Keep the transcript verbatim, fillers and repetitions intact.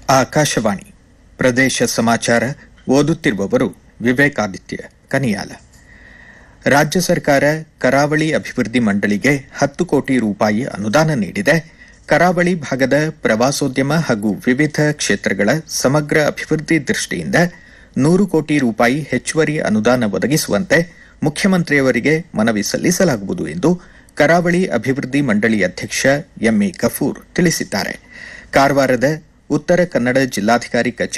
ಆಕಾಶವಾಣಿ ಪ್ರದೇಶ ಸಮಾಚಾರ ಓದುತ್ತಿರುವವರು ವಿವೇಕಾದಿತ್ಯ ಕನಿಯಾಲ. ರಾಜ್ಯ ಸರ್ಕಾರ ಕರಾವಳಿ ಅಭಿವೃದ್ಧಿ ಮಂಡಳಿಗೆ ಹತ್ತು ಕೋಟಿ ರೂಪಾಯಿ ಅನುದಾನ ನೀಡಿದೆ. ಕರಾವಳಿ ಭಾಗದ ಪ್ರವಾಸೋದ್ಯಮ ಹಾಗೂ ವಿವಿಧ ಕ್ಷೇತ್ರಗಳ ಸಮಗ್ರ ಅಭಿವೃದ್ಧಿ ದೃಷ್ಟಿಯಿಂದ ನೂರು ಕೋಟಿ ರೂಪಾಯಿ ಹೆಚ್ಚುವರಿ ಅನುದಾನ ಒದಗಿಸುವಂತೆ ಮುಖ್ಯಮಂತ್ರಿಯವರಿಗೆ ಮನವಿ ಸಲ್ಲಿಸಲಾಗುವುದು ಎಂದು ಕರಾವಳಿ ಅಭಿವೃದ್ಧಿ ಮಂಡಳಿ ಅಧ್ಯಕ್ಷ ಎಂಎ ಗಫೂರ್ ತಿಳಿಸಿದ್ದಾರೆ. ಕಾರವಾರದ ಉತ್ತರ ಕನ್ನಡ ಜಿಲ್ಲಾಧಿಕಾರಿ ಕಚೇರಿ